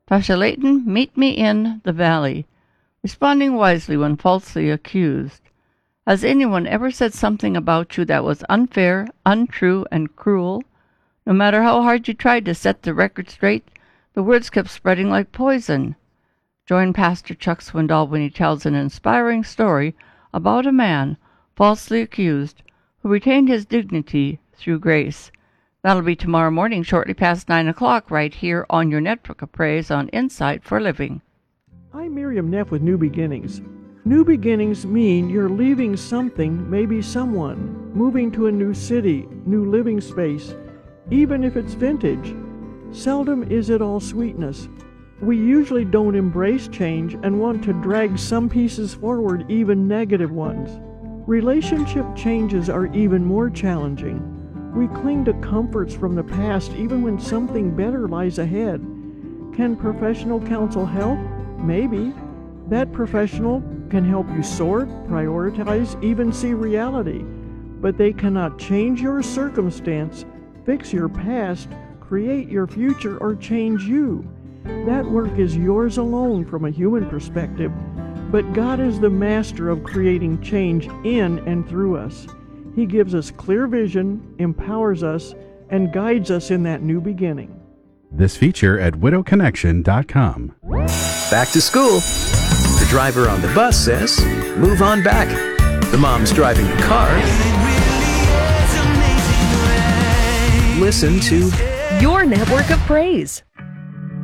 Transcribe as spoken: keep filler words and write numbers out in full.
Tasha Layton, meet me in the valley, responding wisely when falsely accused. Has anyone ever said something about you that was unfair, untrue, and cruel? No matter how hard you tried to set the record straight, the words kept spreading like poison. Join Pastor Chuck Swindoll when he tells an inspiring story about a man, falsely accused, who retained his dignity through grace. That'll be tomorrow morning, shortly past nine o'clock, right here on your Network of Praise on Insight for Living. I'm Miriam Neff with New Beginnings. New beginnings mean you're leaving something, maybe someone, moving to a new city, new living space, even if it's vintage. Seldom is it all sweetness. We usually don't embrace change and want to drag some pieces forward, even negative ones. Relationship changes are even more challenging. We cling to comforts from the past even when something better lies ahead. Can professional counsel help? Maybe. That professional can help you sort, prioritize, even see reality. But they cannot change your circumstance, fix your past, create your future, or change you. That work is yours alone from a human perspective, but God is the master of creating change in and through us. He gives us clear vision, empowers us, and guides us in that new beginning. This feature at widow connection dot com. Back to school. The driver on the bus says, move on back. The mom's driving the car. Listen to Your Network of Praise.